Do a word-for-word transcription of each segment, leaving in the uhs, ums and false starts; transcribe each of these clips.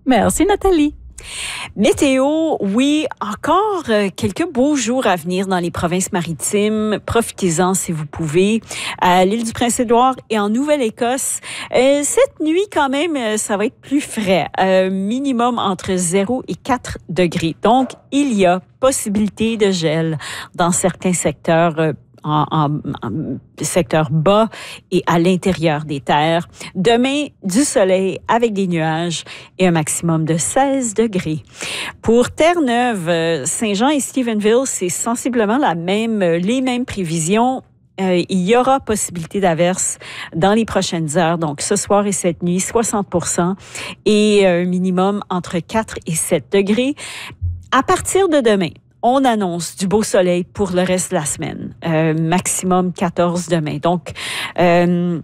Merci, Nathalie. Météo, oui, encore euh, quelques beaux jours à venir dans les provinces maritimes. Profitez-en si vous pouvez. À l'île du Prince-Édouard et en Nouvelle-Écosse, euh, cette nuit quand même, euh, ça va être plus frais. Euh, minimum entre zéro et quatre degrés. Donc, il y a possibilité de gel dans certains secteurs euh, En, en, en secteur bas et à l'intérieur des terres. Demain, du soleil avec des nuages et un maximum de seize degrés. Pour Terre-Neuve, Saint-Jean et Stephenville, c'est sensiblement la même, les mêmes prévisions. Euh, il y aura possibilité d'averses dans les prochaines heures. Donc, ce soir et cette nuit, soixante pour cent et un minimum entre quatre et sept degrés. À partir de demain, on annonce du beau soleil pour le reste de la semaine. Euh, maximum quatorze demain. Donc, euh,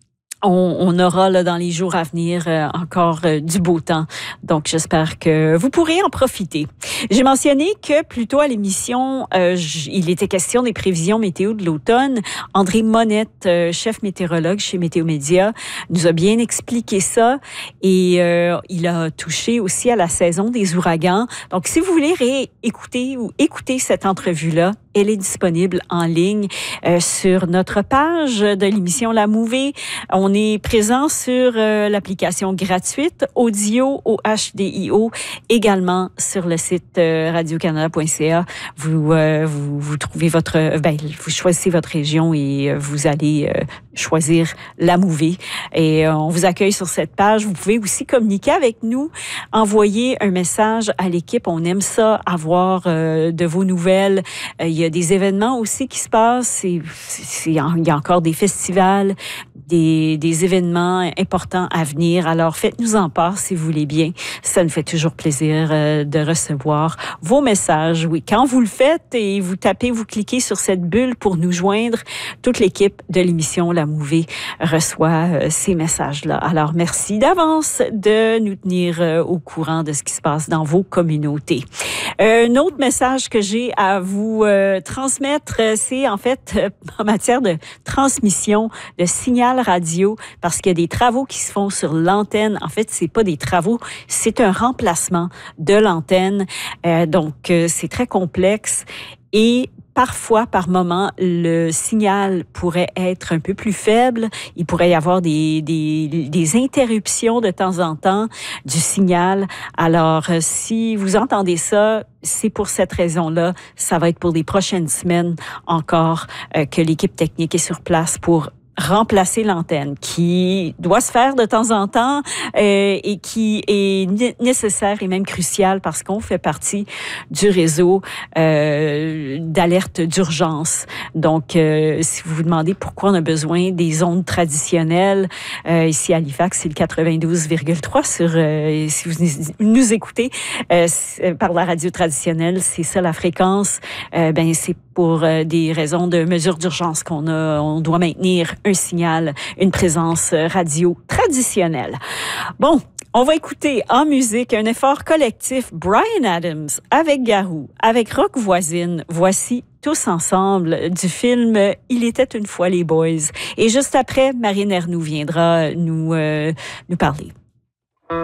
on, on aura là, dans les jours à venir euh, encore euh, du beau temps. Donc, j'espère que vous pourrez en profiter. J'ai mentionné que plus tôt à l'émission, euh, j- il était question des prévisions météo de l'automne. André Monette, euh, chef météorologue chez Météo Média, nous a bien expliqué ça et euh, il a touché aussi à la saison des ouragans. Donc, si vous voulez réécouter ou écouter cette entrevue-là, elle est disponible en ligne euh, sur notre page de l'émission La Mouvée. On est présent sur euh, l'application gratuite Audio O H D I O, également sur le site euh, radio canada point c a. Vous, euh, vous vous trouvez votre, ben, vous choisissez votre région et euh, vous allez euh, choisir La Mouvée. Et euh, on vous accueille sur cette page. Vous pouvez aussi communiquer avec nous, envoyer un message à l'équipe. On aime ça, avoir euh, de vos nouvelles. Euh, il y a des événements aussi qui se passent. C'est, c'est, il y a encore des festivals, des, des événements importants à venir. Alors, faites-nous en part si vous voulez bien. Ça nous fait toujours plaisir euh, de recevoir vos messages. Oui, quand vous le faites et vous tapez, vous cliquez sur cette bulle pour nous joindre, toute l'équipe de l'émission La Mouvée reçoit euh, ces messages-là. Alors, merci d'avance de nous tenir euh, au courant de ce qui se passe dans vos communautés. Euh, un autre message que j'ai à vous euh, transmettre, c'est en fait euh, en matière de transmission de signal radio, parce qu'il y a des travaux qui se font sur l'antenne. En fait, c'est pas des travaux, c'est un remplacement de l'antenne. Euh, donc, euh, c'est très complexe et parfois, par moment, le signal pourrait être un peu plus faible. Il pourrait y avoir des, des, des interruptions de temps en temps du signal. Alors, si vous entendez ça, c'est pour cette raison-là. Ça va être pour les prochaines semaines encore euh, que l'équipe technique est sur place pour remplacer l'antenne, qui doit se faire de temps en temps euh, et qui est nécessaire et même crucial parce qu'on fait partie du réseau euh, d'alerte d'urgence. Donc, euh, si vous vous demandez pourquoi on a besoin des ondes traditionnelles, euh, ici à Halifax, c'est le quatre-vingt-douze virgule trois sur, euh, si vous nous écoutez euh, par la radio traditionnelle, c'est ça la fréquence, euh, ben c'est pour euh, des raisons de mesures d'urgence qu'on a, on doit maintenir un signal, une présence radio traditionnelle. Bon, on va écouter en musique un effort collectif Bryan Adams avec Garou, avec Rock Voisine. Voici Tous ensemble du film Il était une fois les Boys. Et juste après, Marine Ernoult viendra nous, euh, nous parler.